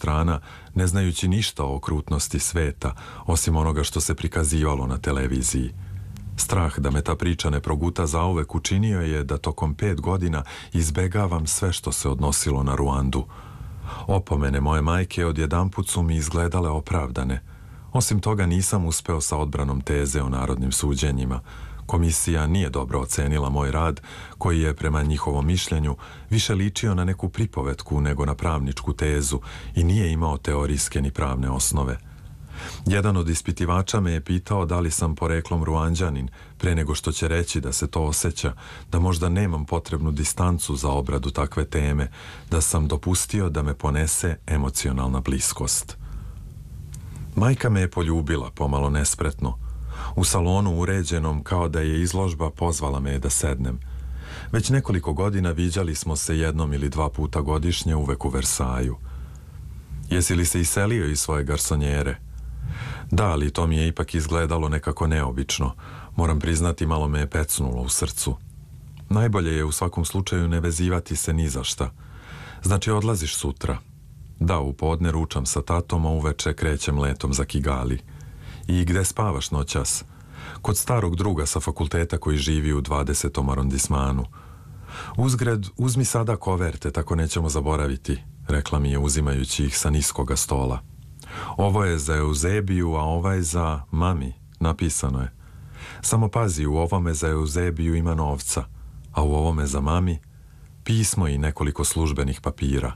strana, ne znajući ništa o okrutnosti sveta, osim onoga što se prikazivalo na televiziji. Strah da me ta priča ne proguta zauvek učinio je da tokom 5 godina izbegavam sve što se odnosilo na Ruandu. Opomene moje majke odjedanput su mi izgledale opravdane. Osim toga nisam uspeo sa odbranom teze o narodnim suđenjima. Komisija nije dobro ocenila moj rad, koji je, prema njihovom mišljenju, više ličio na neku pripovetku nego na pravničku tezu i nije imao teorijske ni pravne osnove. Jedan od ispitivača me je pitao da li sam poreklom Ruanđanin, pre nego što će reći da se to osjeća, da možda nemam potrebnu distancu za obradu takve teme, da sam dopustio da me ponese emocionalna bliskost. Majka me je poljubila, pomalo nespretno. U salonu uređenom kao da je izložba pozvala me da sednem. Već nekoliko godina viđali smo se 1 ili 2 puta godišnje uvek u Versaju. Jesi li se iselio iz svoje garsonjere? Da, ali to mi je ipak izgledalo nekako neobično. Moram priznati, malo me je pecnulo u srcu. Najbolje je u svakom slučaju ne vezivati se ni za šta. Znači, odlaziš sutra. Da, u podne ručam sa tatom, a uveče krećem letom za Kigali. I gde spavaš noćas? Kod starog druga sa fakulteta koji živi u 20. arondismanu. Uzgred, uzmi sada koverte, tako nećemo zaboraviti, rekla mi je uzimajući ih sa niskoga stola. Ovo je za Euzebiju, a ovaj za mami, napisano je. Samo pazi, u ovome za Euzebiju ima novca, a u ovome za mami pismo i nekoliko službenih papira.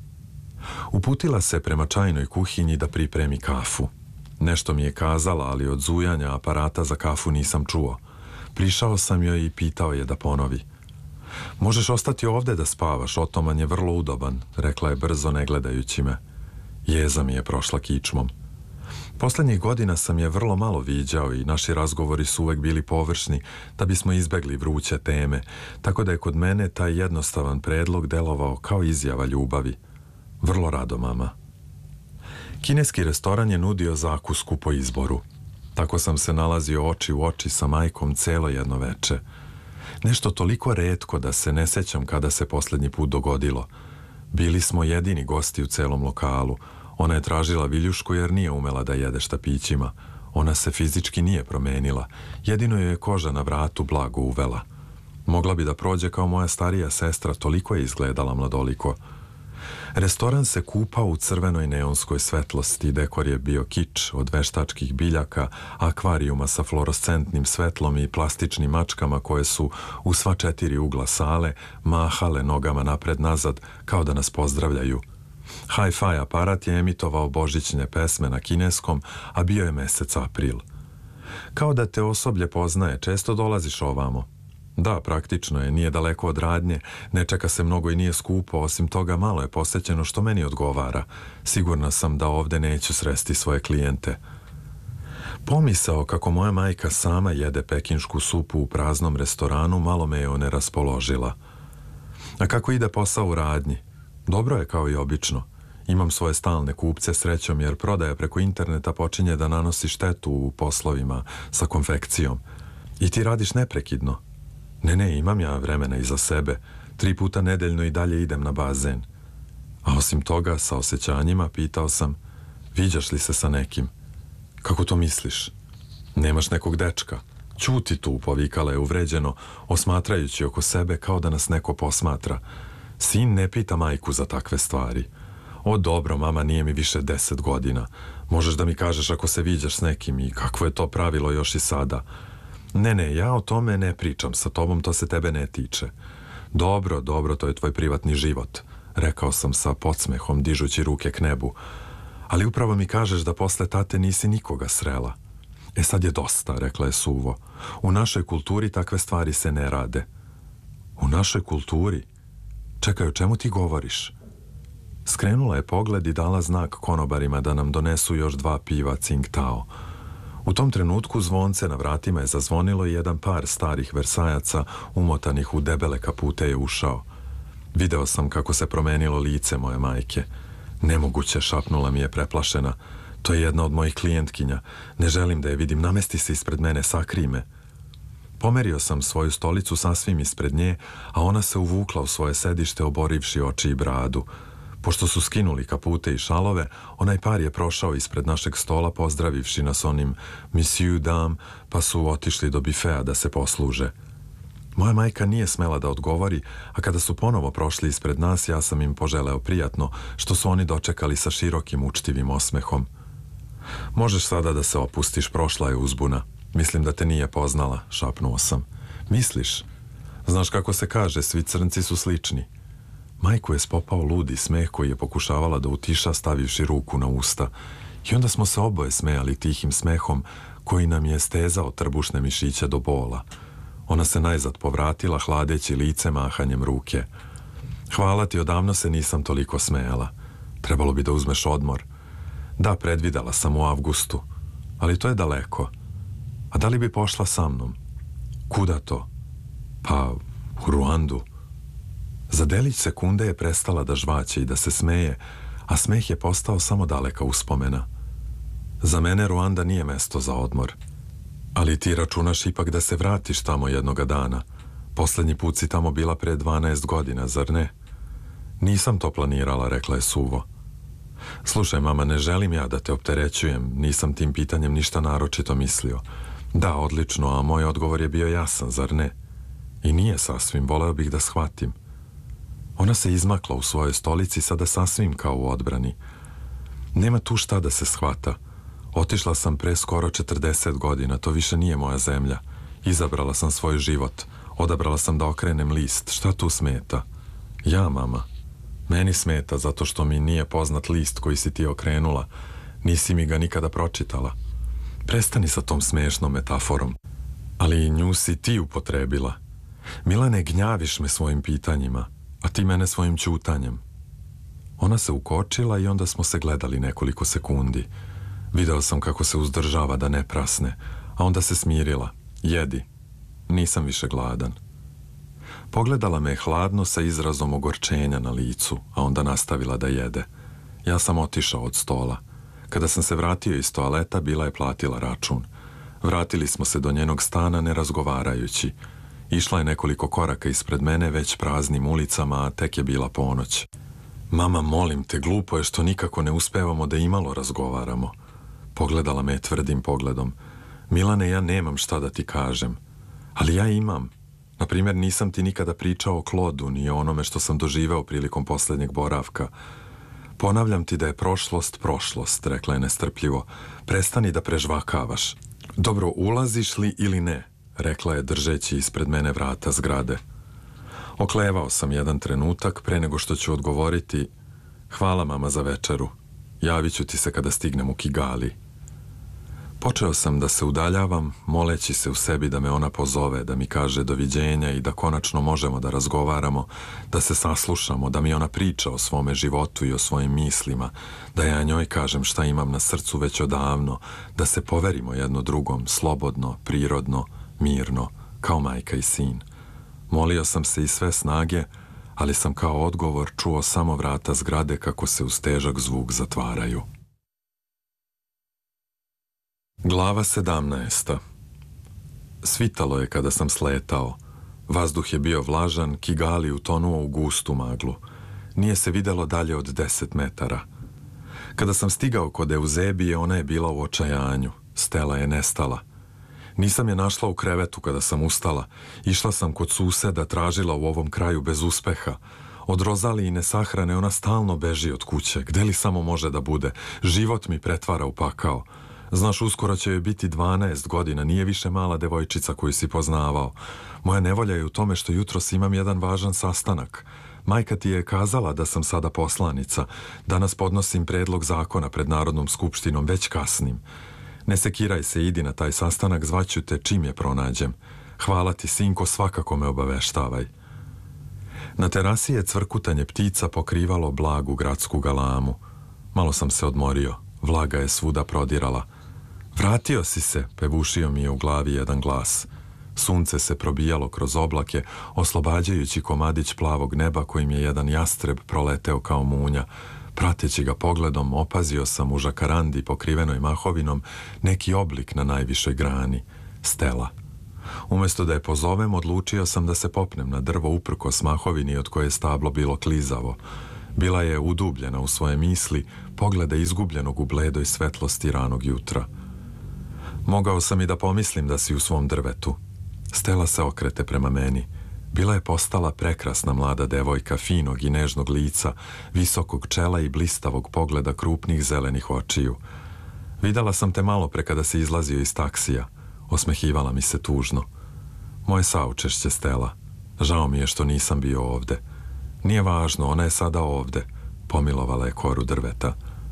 Uputila se prema čajnoj kuhinji da pripremi kafu. Nešto mi je kazala, ali od zujanja aparata za kafu nisam čuo. Prišao sam joj i pitao je da ponovi. Možeš ostati ovde da spavaš, otoman je vrlo udoban, rekla je brzo ne gledajući me. Jeza mi je prošla kičmom. Poslednjih godina sam je vrlo malo viđao i naši razgovori su uvek bili površni da bismo izbegli vruće teme, tako da je kod mene taj jednostavan predlog delovao kao izjava ljubavi. Vrlo rado, mama. Kineski restoran je nudio zakusku po izboru. Tako sam se nalazio oči u oči sa majkom celo jedno veče. Nešto toliko retko da se ne sećam kada se poslednji put dogodilo. Bili smo jedini gosti u celom lokalu. Ona je tražila viljušku jer nije umela da jede štapićima. Ona se fizički nije promenila. Jedino joj je koža na vratu blago uvela. Mogla bi da prođe kao moja starija sestra, toliko je izgledala mladoliko. Restoran se kupao u crvenoj neonskoj svetlosti, dekor je bio kič od veštačkih biljaka, akvarijuma sa fluorescentnim svetlom i plastičnim mačkama koje su u sva 4 ugla sale mahale nogama napred-nazad kao da nas pozdravljaju. Hi-fi aparat je emitovao božićne pesme na kineskom, a bio je mesec april. Kao da te osoblje poznaje, često dolaziš ovamo. Da, praktično je, nije daleko od radnje, ne čeka se mnogo i nije skupo, osim toga malo je posećeno što meni odgovara. Sigurna sam da ovde neću sresti svoje klijente. Pomisao kako moja majka sama jede pekinšku supu u praznom restoranu malo me je oneraspoložila. A kako ide posao u radnji? Dobro je kao i obično. Imam svoje stalne kupce srećom jer prodaja preko interneta počinje da nanosi štetu u poslovima sa konfekcijom. I ti radiš neprekidno? Ne, imam ja vremena iza sebe. 3 puta nedeljno i dalje idem na bazen. A osim toga, sa osjećanjima, pitao sam, viđaš li se sa nekim? Kako to misliš? Nemaš nekog dečka? Ćuti tu, povikala je uvređeno, osmatrajući oko sebe kao da nas neko posmatra. Sin ne pita majku za takve stvari. O dobro, mama, nije mi više 10 godina. Možeš da mi kažeš ako se viđaš s nekim i kakvo je to pravilo još i sada. Ne, ja o tome ne pričam, sa tobom to se tebe ne tiče. Dobro, to je tvoj privatni život, rekao sam sa podsmehom dižući ruke k nebu. Ali upravo mi kažeš da posle tate nisi nikoga srela. Sad je dosta, rekla je suvo. U našoj kulturi takve stvari se ne rade. U našoj kulturi? Čekaj, o čemu ti govoriš? Skrenula je pogled i dala znak konobarima da nam donesu još 2 piva Tsingtao. U tom trenutku zvonce na vratima je zazvonilo i jedan par starih Versajaca umotanih u debele kapute je ušao. Video sam kako se promenilo lice moje majke. Nemoguće, šapnula mi je preplašena. To je jedna od mojih klijentkinja. Ne želim da je vidim, namesti se ispred mene, sakri me. Pomerio sam svoju stolicu sasvim ispred nje, a ona se uvukla u svoje sedište oborivši oči i bradu. Pošto su skinuli kapute i šalove, onaj par je prošao ispred našeg stola pozdravivši nas onim Monsieur, dame, pa su otišli do bifea da se posluže. Moja majka nije smela da odgovori, a kada su ponovo prošli ispred nas, ja sam im poželeo prijatno, što su oni dočekali sa širokim učtivim osmehom. Možeš sada da se opustiš, prošla je uzbuna. Mislim da te nije poznala, šapnuo sam. Misliš? Znaš kako se kaže, svi crnci su slični. Majku je spopao ludi smeh koji je pokušavala da utiša stavivši ruku na usta. I onda smo se oboje smejali tihim smehom koji nam je stezao trbušne mišiće do bola. Ona se najzad povratila, hladeći lice mahanjem ruke. Hvala ti, odavno se nisam toliko smejala. Trebalo bi da uzmeš odmor. Da, predvidela sam u avgustu, ali to je daleko. A da li bi pošla sa mnom? Kuda to? Pa, u Ruandu. Za delić sekunde je prestala da žvaće i da se smeje, a smeh je postao samo daleka uspomena. Za mene Ruanda nije mesto za odmor. Ali ti računaš ipak da se vratiš tamo jednoga dana. Poslednji put si tamo bila pre 12 godina, zar ne? Nisam to planirala, rekla je suvo. Slušaj, mama, ne želim ja da te opterećujem, nisam tim pitanjem ništa naročito mislio. Da, odlično, a moj odgovor je bio jasan, zar ne? I nije sasvim, voleo bih da shvatim. Ona se izmakla u svojoj stolici, sada sasvim kao u odbrani. Nema tu šta da se shvata. Otišla sam pre skoro 40 godina, to više nije moja zemlja. Izabrala sam svoj život, odabrala sam da okrenem list. Šta tu smeta? Ja, mama. Meni smeta zato što mi nije poznat list koji si ti okrenula. Nisi mi ga nikada pročitala. Prestani sa tom smešnom metaforom. Ali i nju si ti upotrebila. Milane, gnjaviš me svojim pitanjima, a ti mene svojim ćutanjem. Ona se ukočila i onda smo se gledali nekoliko sekundi. Video sam kako se uzdržava da ne prasne, a onda se smirila. Jedi. Nisam više gladan. Pogledala me hladno sa izrazom ogorčenja na licu, a onda nastavila da jede. Ja sam otišao od stola. Kada sam se vratio iz toaleta, bila je platila račun. Vratili smo se do njenog stana ne razgovarajući. Išla je nekoliko koraka ispred mene već praznim ulicama, a tek je bila ponoć. Mama, molim te, glupo je što nikako ne uspevamo da imalo razgovaramo. Pogledala me tvrdim pogledom. Milane, ja nemam šta da ti kažem. Ali ja imam. Naprimjer, nisam ti nikada pričao o Klodu, ni o onome što sam doživeo prilikom posljednjeg boravka. Ponavljam ti da je prošlost prošlost, rekla je nestrpljivo. Prestani da prežvakavaš. Dobro, ulaziš li ili ne? Rekla je držeći ispred mene vrata zgrade. Oklevao sam jedan trenutak pre nego što ću odgovoriti: hvala, mama, za večeru. Javit ću ti se kada stignem u Kigali. Počeo sam da se udaljavam, moleći se u sebi da me ona pozove, da mi kaže doviđenja i da konačno možemo da razgovaramo, da se saslušamo, da mi ona priča o svome životu i o svojim mislima, da ja njoj kažem šta imam na srcu već odavno, da se poverimo jedno drugom, slobodno, prirodno, mirno, kao majka i sin. Molio sam se iz sve snage, ali sam kao odgovor čuo samo vrata zgrade kako se uz težak zvuk zatvaraju. Glava 17. Svitalo je kada sam sletao. Vazduh je bio vlažan, Kigali utonuo u gustu maglu. Nije se videlo dalje od 10 metara. Kada sam stigao kod Eusebije, ona je bila u očajanju. Stela je nestala. Nisam je našla u krevetu kada sam ustala. Išla sam kod suseda, tražila u ovom kraju bez uspeha. Od Rozalijine sahrane ona stalno beži od kuće. Gde li samo može da bude? Život mi pretvara u pakao. Znaš, uskoro će joj biti 12 godina, nije više mala devojčica koju si poznavao. Moja nevolja je u tome što jutros imam jedan važan sastanak. Majka ti je kazala da sam sada poslanica. Danas podnosim predlog zakona pred Narodnom skupštinom, već kasnim. Ne sekiraj se, idi na taj sastanak, zvaću te čim je pronađem. Hvala ti, sinko, svakako me obaveštavaj. Na terasi je cvrkutanje ptica pokrivalo blagu gradsku galamu. Malo sam se odmorio, vlaga je svuda prodirala. Vratio si se, pevušio mi je u glavi jedan glas. Sunce se probijalo kroz oblake, oslobađajući komadić plavog neba kojim je jedan jastreb proleteo kao munja. Prateći ga pogledom, opazio sam u žakarandi pokrivenoj mahovinom neki oblik na najvišoj grani, stela. Umesto da je pozovem, odlučio sam da se popnem na drvo uprkos mahovini od koje je stablo bilo klizavo. Bila je udubljena u svoje misli, pogleda izgubljenog u bledoj svetlosti ranog jutra. Mogao sam i da pomislim da si u svom drvetu. Stela se okrete prema meni. Bila je postala prekrasna mlada devojka, finog i nežnog lica, visokog čela i blistavog pogleda krupnih zelenih očiju. Videla sam te malo pre kada si izlazio iz taksija. Osmehivala mi se tužno. Moje saučešće, Stela. Žao mi je što nisam bio ovde. Nije važno, ona je sada ovde. Pomilovala je koru drveta.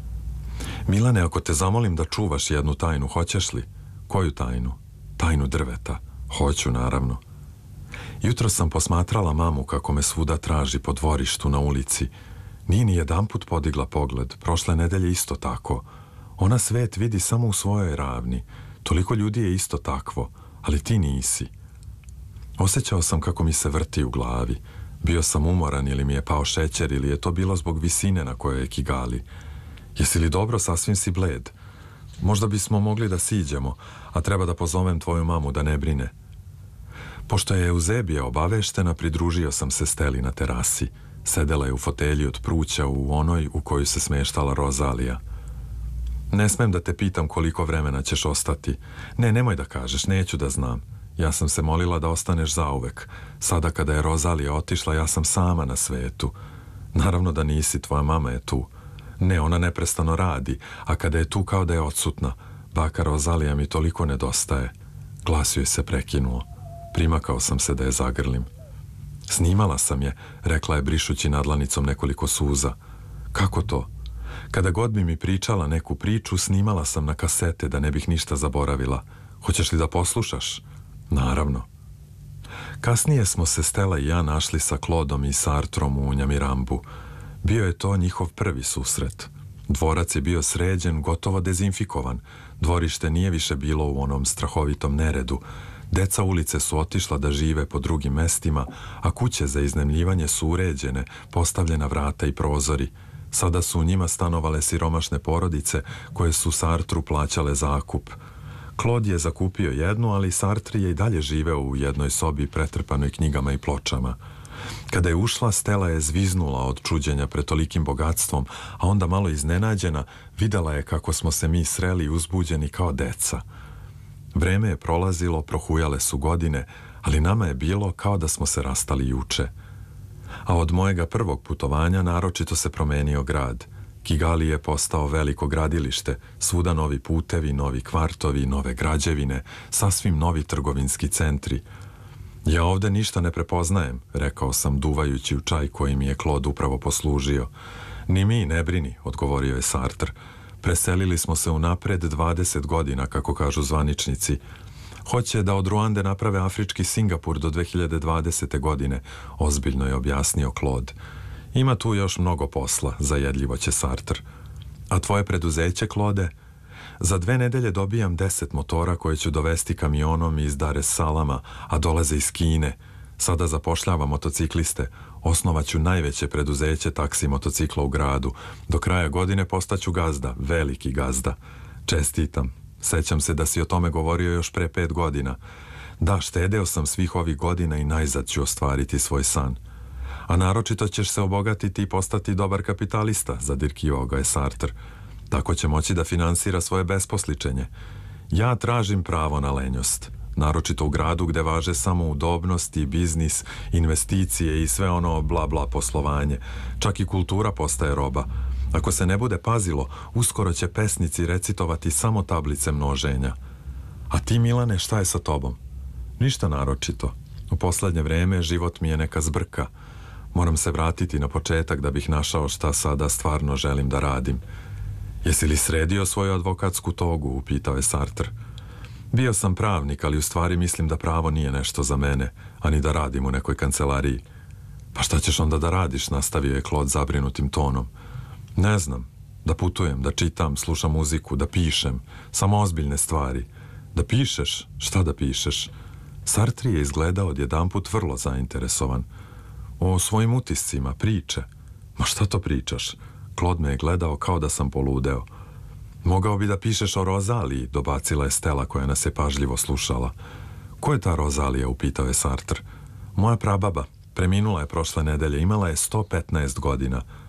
Milane, ako te zamolim da čuvaš jednu tajnu, hoćeš li? Koju tajnu? Tajnu drveta. Hoću, naravno. Jutro sam posmatrala mamu kako me svuda traži po dvorištu na ulici. Nije ni jedanput podigla pogled, prošle nedelje isto tako. Ona svet vidi samo u svojoj ravni. Toliko ljudi je isto takvo, ali ti nisi. Osjećao sam kako mi se vrti u glavi. Bio sam umoran ili mi je pao šećer ili je to bilo zbog visine na kojoj je Kigali. Jesi li dobro, sasvim si bled? Možda bismo mogli da siđemo, a treba da pozovem tvoju mamu da ne brine. Pošto je Euzebija obaveštena, pridružio sam se Steli na terasi. Sedela je u fotelji od pruća u onoj u koju se smeštala Rozalija. Ne smem da te pitam koliko vremena ćeš ostati. Ne, nemoj da kažeš, neću da znam. Ja sam se molila da ostaneš zauvek. Sada kada je Rozalija otišla, ja sam sama na svetu. Naravno da nisi, tvoja mama je tu. Ne, ona neprestano radi, a kada je tu kao da je odsutna. Baka Rozalija mi toliko nedostaje. Glas joj se prekinuo. Primakao sam se da je zagrlim. Snimala sam je, rekla je brišući nadlanicom nekoliko suza. Kako to? Kada god bi mi pričala neku priču, snimala sam na kasete da ne bih ništa zaboravila. Hoćeš li da poslušaš? Naravno. Kasnije smo se Stela i ja našli sa Klodom i Sartrom u Njamirambu. Bio je to njihov prvi susret. Dvorac je bio sređen, gotovo dezinfikovan. Dvorište nije više bilo u onom strahovitom neredu. Deca ulice su otišla da žive po drugim mestima, a kuće za iznajmljivanje su uređene, postavljena vrata i prozori. Sada su u njima stanovale siromašne porodice koje su Sartru plaćale zakup. Klod je zakupio jednu, ali Sartri je i dalje živeo u jednoj sobi pretrpanoj knjigama i pločama. Kada je ušla, Stela je zviznula od čuđenja pred tolikim bogatstvom, a onda malo iznenađena videla je kako smo se mi sreli uzbuđeni kao deca. Vreme je prolazilo, prohujale su godine, ali nama je bilo kao da smo se rastali juče. A od mojega prvog putovanja naročito se promenio grad. Kigali je postao veliko gradilište, svuda novi putevi, novi kvartovi, nove građevine, sasvim novi trgovinski centri. Ja ovde ništa ne prepoznajem, rekao sam duvajući u čaj koji mi je Klod upravo poslužio. Ni mi, ne brini, odgovorio je Sartre. Preselili smo se unapred 20 godina, kako kažu zvaničnici. Hoće da od Ruande naprave afrički Singapur do 2020. godine, ozbiljno je objasnio Klod. Ima tu još mnogo posla, zajedljivo će Sartre. A tvoje preduzeće, Klode? Za 2 nedelje dobijam 10 motora koje ću dovesti kamionom iz Dar es Salama, a dolaze iz Kine. Sada zapošljavam motocikliste. Osnovaću najveće preduzeće taksi motocikla u gradu. Do kraja godine postaću gazda, veliki gazda. Čestitam. Sećam se da si o tome govorio još pre 5 godina. Da, štedeo sam svih ovih godina i najzad ću ostvariti svoj san. A naročito ćeš se obogatiti i postati dobar kapitalista, zadirkivao ga je Sartre. Tako će moći da finansira svoje besposličenje. Ja tražim pravo na lenjost. Naročito u gradu gde važe samo udobnosti, biznis, investicije i sve ono bla bla poslovanje. Čak i kultura postaje roba. Ako se ne bude pazilo, uskoro će pesnici recitovati samo tablice množenja. A ti, Milane, šta je sa tobom? Ništa naročito. U poslednje vreme život mi je neka zbrka. Moram se vratiti na početak da bih našao šta sada stvarno želim da radim. Jesi li sredio svoju advokatsku togu, upitao je Sartre. Bio sam pravnik, ali u stvari mislim da pravo nije nešto za mene, ani da radim u nekoj kancelariji. Pa šta ćeš onda da radiš, nastavio je Klod zabrinutim tonom. Ne znam, da putujem, da čitam, slušam muziku, da pišem, samo ozbiljne stvari. Da pišeš? Šta da pišeš? Sartre je izgledao odjedanput vrlo zainteresovan. O svojim utiscima, priče. Ma šta to pričaš? Klod me je gledao kao da sam poludeo. Mogao bi da pišeš o Rozaliji, dobacila je Stela koja nas je pažljivo slušala. Ko je ta Rozalija, upitao je Sartre. Moja prababa, preminula je prošle nedelje, imala je 115 godina.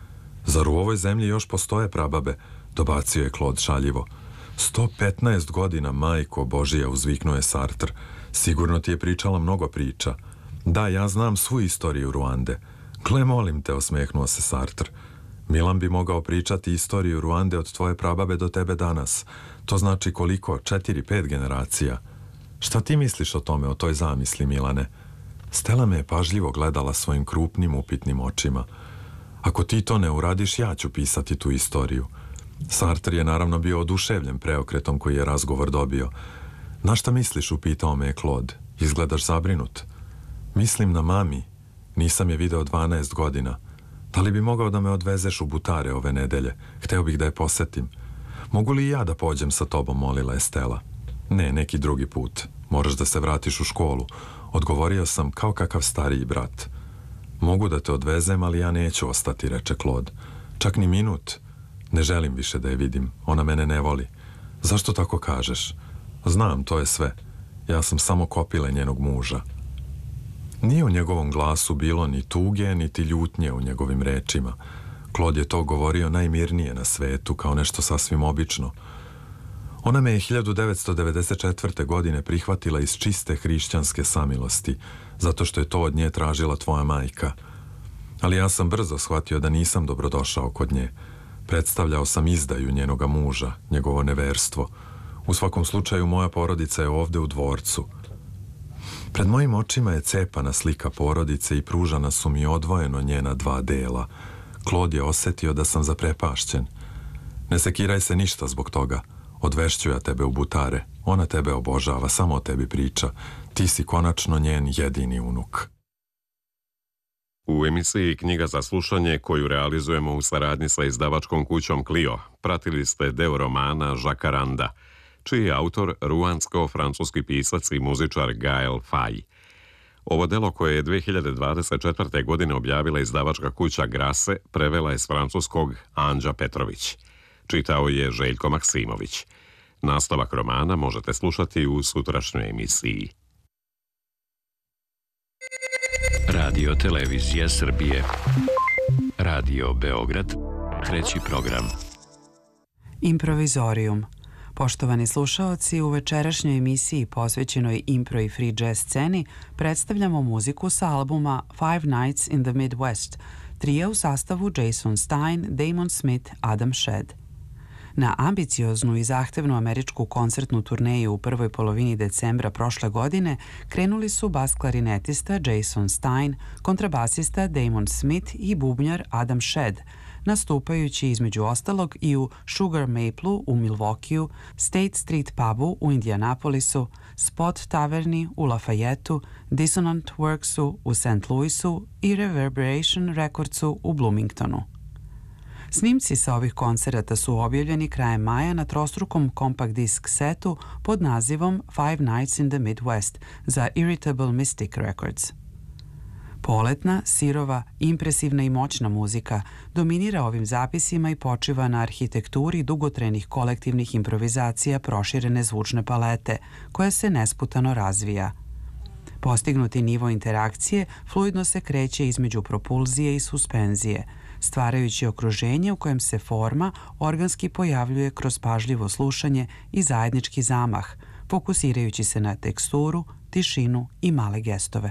Zar u ovoj zemlji još postoje prababe? Dobacio je Claude šaljivo. 115 godina, majko Božija, uzviknuo je Sartre. Sigurno ti je pričala mnogo priča. Da, ja znam svu istoriju Ruande. Gle, molim te, osmehnuo se Sartre. Milan bi mogao pričati istoriju Ruande od tvoje prababe do tebe danas. To znači koliko? 4-5 generacija. Šta ti misliš o tome, o toj zamisli, Milane? Stella me je pažljivo gledala svojim krupnim, upitnim očima. Ako ti to ne uradiš, ja ću pisati tu istoriju. Sartre je naravno bio oduševljen preokretom koji je razgovor dobio. Na šta misliš, upitao me je Claude. Izgledaš zabrinut. Mislim na mami. Nisam je video 12 godina. Da li bi mogao da me odvezeš u Butare ove nedelje? Hteo bih da je posetim. Mogu li i ja da pođem sa tobom, molila je Stella. Ne, neki drugi put. Moraš da se vratiš u školu. Odgovorio sam kao kakav stariji brat. Mogu da te odvezem, ali ja neću ostati, reče Claude. Čak ni minut. Ne želim više da je vidim. Ona mene ne voli. Zašto tako kažeš? Znam, to je sve. Ja sam samo kopile njenog muža. Nije u njegovom glasu bilo ni tuge, niti ljutnje u njegovim rečima. Claude je to govorio najmirnije na svetu, kao nešto sasvim obično. Ona me je 1994. godine prihvatila iz čiste hrišćanske samilosti, zato što je to od nje tražila tvoja majka. Ali ja sam brzo shvatio da nisam dobrodošao kod nje. Predstavljao sam izdaju njenoga muža, njegovo neverstvo. U svakom slučaju, moja porodica je ovde u dvorcu. Pred mojim očima je cepana slika porodice i pružana su mi odvojeno njena 2 dela. Claude je osetio da sam zaprepašćen. Ne sekiraj se ništa zbog toga. Odvešću ja tebe u Butare. Ona tebe obožava, samo o tebi priča. Ti si konačno njen jedini unuk. U emisiji Knjiga za slušanje, koju realizujemo u saradnji sa izdavačkom kućom Clio, pratili ste deo romana Žakaranda, čiji je autor ruansko-francuski pisac i muzičar Gael Faye. Ovo delo, koje je 2024. godine objavila izdavačka kuća Grase, prevela je s francuskog Anđa Petrović. Čitao je Željko Maksimović. Nastavak romana možete slušati u sutrašnjoj emisiji. Radio Televizija Srbije. Radio Beograd. 3. program. Improvizorium. Poštovani slušaoci, u večerašnjoj emisiji posvećenoj impro i free jazz sceni predstavljamo muziku sa albuma Five Nights in the Midwest, trija u sastavu Jason Stein, Damon Smith, Adam Shedd. Na ambicioznu i zahtevnu američku koncertnu turneju u prvoj polovini decembra prošle godine krenuli su bas klarinetista Jason Stein, kontrabasista Damon Smith i bubnjar Adam Shedd, nastupajući između ostalog i u Sugar Mapleu u Milwaukeeu, State Street pubu u Indianapolisu, Spot taverni u Lafayettu, Dissonant Worksu u St. Louisu i Reverberation Recordsu u Bloomingtonu. Snimci sa ovih koncerata su objavljeni krajem maja na trostrukom kompakt disk setu pod nazivom Five Nights in the Midwest za Irritable Mystic Records. Poletna, sirova, impresivna i moćna muzika dominira ovim zapisima i počiva na arhitekturi dugotrenih kolektivnih improvizacija proširene zvučne palete, koja se nesputano razvija. Postignuti nivo interakcije fluidno se kreće između propulzije i suspenzije, stvarajući okruženje u kojem se forma organski pojavljuje kroz pažljivo slušanje i zajednički zamah, fokusirajući se na teksturu, tišinu i male gestove.